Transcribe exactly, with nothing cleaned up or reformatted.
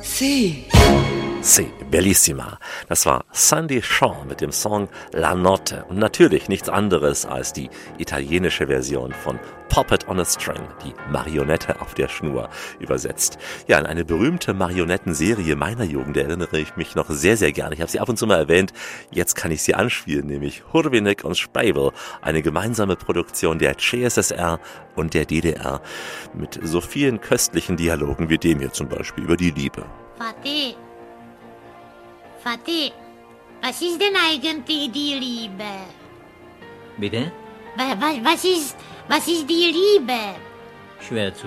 Sì. Sì, bellissima. Das war Sandy Shaw mit dem Song La Notte und natürlich nichts anderes als die italienische Version von Puppet on a String, die Marionette auf der Schnur übersetzt. Ja, an eine berühmte Marionettenserie meiner Jugend erinnere ich mich noch sehr, sehr gerne. Ich habe sie ab und zu mal erwähnt, jetzt kann ich sie anspielen, nämlich Hurwinek und Speibel, eine gemeinsame Produktion der C S S R und der D D R mit so vielen köstlichen Dialogen wie dem hier zum Beispiel über die Liebe. Vati, Vati, was ist denn eigentlich die Liebe? Bitte? Was, was, was, ist, was ist die Liebe? Schwer zu